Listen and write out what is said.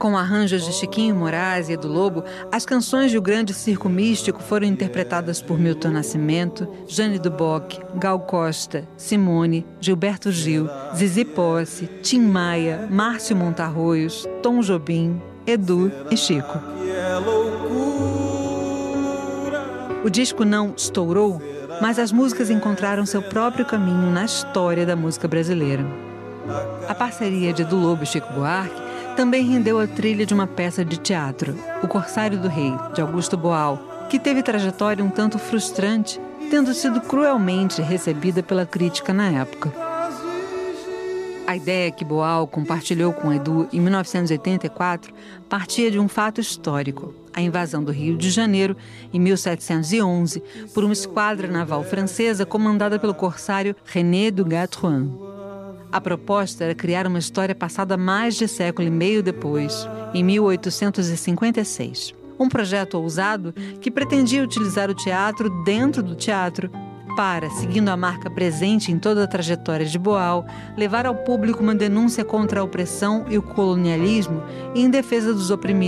Com arranjos de Chiquinho Moraes e Edu Lobo, as canções de O Grande Circo Místico foram interpretadas por Milton Nascimento, Jane du Boc, Gal Costa, Simone, Gilberto Gil, Zizi Posse, Tim Maia, Márcio Montarroios, Tom Jobim, Edu e Chico. O disco não estourou, mas as músicas encontraram seu próprio caminho na história da música brasileira. A parceria de Edu Lobo e Chico Buarque também rendeu a trilha de uma peça de teatro, O Corsário do Rei, de Augusto Boal, que teve trajetória um tanto frustrante, tendo sido cruelmente recebida pela crítica na época. A ideia que Boal compartilhou com Edu em 1984 partia de um fato histórico, a invasão do Rio de Janeiro, em 1711, por uma esquadra naval francesa comandada pelo corsário René du Gatron. A proposta era criar uma história passada mais de século e meio depois, em 1856. Um projeto ousado que pretendia utilizar o teatro dentro do teatro para, seguindo a marca presente em toda a trajetória de Boal, levar ao público uma denúncia contra a opressão e o colonialismo e em defesa dos oprimidos